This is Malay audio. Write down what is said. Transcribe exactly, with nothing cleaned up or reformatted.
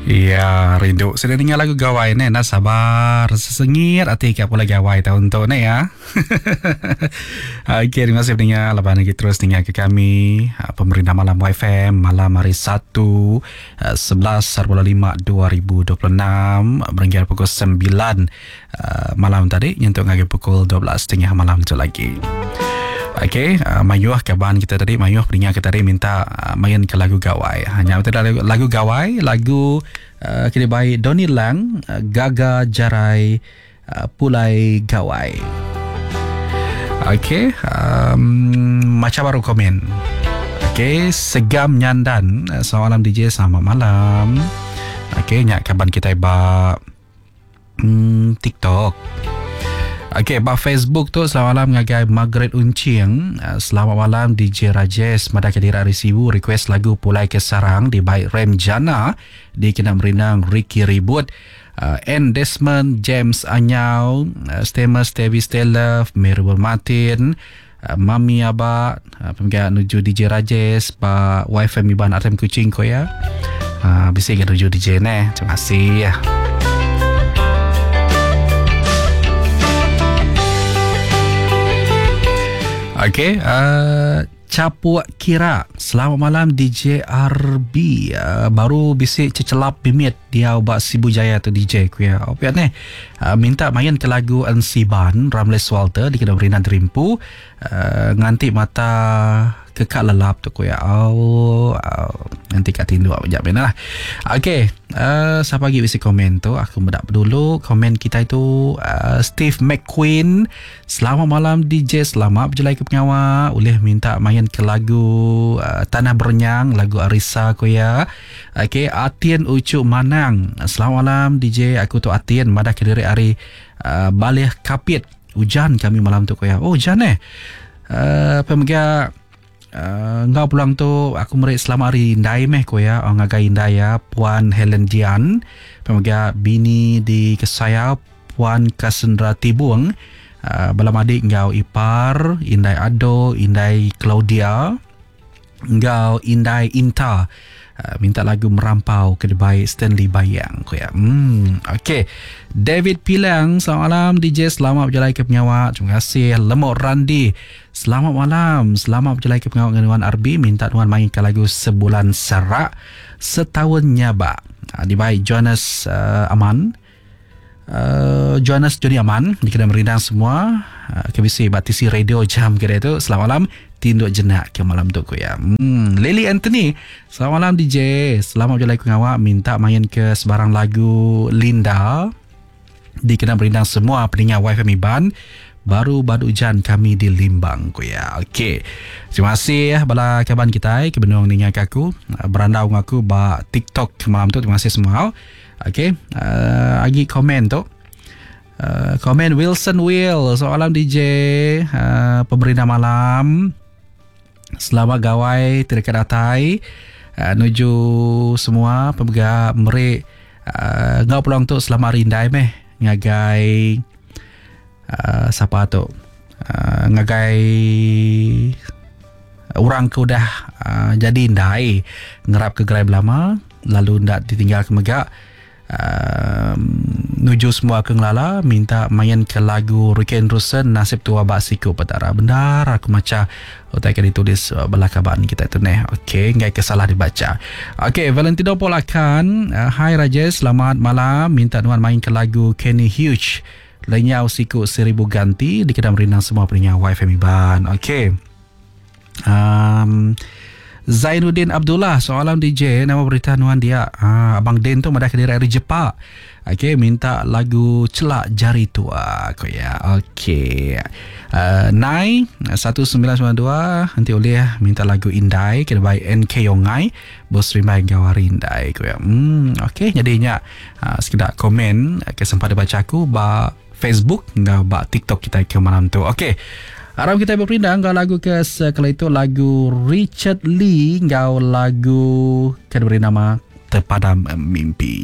Ya, rindu. Sudah dengar lagu gawai ni, nak sabar sesengir hati ke pula gawai tahun tu ni ya. Okey, terima kasih dengar lepas lagi terus dengar ke kami Pemerintah Malam Y F M malam hari Sabtu sebelas bulan lima dua ribu dua puluh enam berhingga pukul sembilan uh, malam tadi nyentuh lagi pukul dua belas tengah malam tu lagi. Okey, uh, Mayuh kaban kita tadi, Mayuh pendengar kita tadi minta uh, main ke lagu gawai. Hanya betul lagu, lagu gawai, lagu uh, kini baik Donnie Lang, uh, Gaga Jarai uh, Pulai Gawai. Okey, um, macam baru komen. Okey, Segam Nyandan, uh, selamat malam D J, selamat malam. Okey, nyak kaban kita ba hmm, TikTok. Okey, bah Facebook tu selamat malam ngagai Margaret Uncing. Uh, selamat malam D J Rajesh. Madak kedira resibu request lagu Pulai ke Sarang di baik Rem Jana di kena merinang Ricky Ribut. Uh, N Desmond, James Anyau, uh, Stemus, Tevi Stella, Meribul Martin, uh, Mami Abad, uh, pemegang nuju D J Rajesh, Pak Y F M Iban Atem Kucing ko ya. Uh, bisa ke nuju D J ne. Terima kasih ya. Okey, uh, Capuak Kira. Selamat malam D J R B. Uh, baru bisik cecelap bimit dia ubah Sibu Jaya tu D J ku ya. Opiat ni. Uh, minta main ke lagu Ansiban Ramles Walter di kena berinan terimpu. Uh, nganti mata kekak lelap tu ku ya. Oh, oh. Nanti kat tindu apa jap lah. Okey, uh, siapa lagi bisik komen tu? Aku bedak dulu komen kita itu uh, Steve McQueen. Selamat malam D J, selamat berjelai ke pengawa. Boleh minta main ke lagu uh, Tanah Bernyang, lagu Arisa ko ya. Okey, Atien Ucuk Manang. Selamat malam D J, aku tu Atien madah kediri hari uh, Balih Kapit. Hujan kami malam tu ko ya. Oh, hujan eh. Uh, pemegang Uh, ngau pulang tu aku merik selamat hari indai meh ko ya, orang ngagai indai ya, Puan Helen Dian, pemegang bini di Kesaya, Puan Cassandra Tibung, uh, balam adik ngau ipar Indai Ado, Indai Claudia, ngau Indai Inta. Uh, minta lagu Merampau ke baik Stanley Bayang ko ya. Hmm, okey. David Pilang, selamat malam D J, selamat berjalan ke penyawa. Terima kasih. Lemok Randi, selamat malam, selamat berjalan ke penyawa dengan Nuan R B. Minta Nuan mainkan lagu Sebulan Serak Setahun Nyaba. Uh, di baik Jonas uh, Aman. Uh, Jonas Jody Aman di kena merindang semua. Uh, K B C Batisi Radio jam kira itu. Selamat malam. Tinduk jenak ke malam tu ko ya. Hmm, Lily Anthony, selamat malam D J. Selamat berjalan ke ngawak. Minta main ke sebarang lagu Linda di kena berindang semua pendengar Y F M Iban. Baru badu hujan kami di Limbang ko ya. Okey. Terima kasih ya bala kaban kita ke benung dengan aku. Berandau ngaku ba TikTok malam tu. Terima kasih semua. Okey. Uh, lagi komen tu. Uh, komen Wilson Will, selamat malam D J. Uh, Pemerintah Malam. Selamat gawai terdekat datai. Uh, nuju semua pemegang merik uh, ngau pulang tu selamat rindai meh ngagai uh, siapa tu uh, ngagai orang ke udah uh, jadi indai ngerap ke gerai belama lalu ndak ditinggal ke megak. Uh, nuju semua ke ngelala minta main ke lagu Riken Rusen Nasib Tua Baksiku Petara. Benar aku macam otak oh, ditulis uh, belakaban kita tu neh. Okey, enggak kesalah dibaca. Okey, Valentino Polakan, uh, hai Rajesh, selamat malam. Minta Nuan main ke lagu Kenny Hughes Lenyau Siku Seribu Ganti di kedam rinang semua pendengar Y F M Iban. Okey. Um Zainuddin Abdullah, soalan D J, nama berita Nuan dia. Ah, Abang Den tu madah kediri dari Jepang. Okey, minta lagu Celak Jari Tua ko ya. Okey. Uh, Nai satu sembilan sembilan dua nanti oleh minta lagu Indai kena baik N K Yongai bos rimai gawari Indai ko ya. Hmm, okey, jadinya uh, sekedar komen kesempatan baca aku ba Facebook ngau ba TikTok kita ke malam tu. Okey. Harap kita berpindah ngau lagu ke sekali itu lagu Richard Lee ngau lagu yang beri nama Terpadam Mimpi.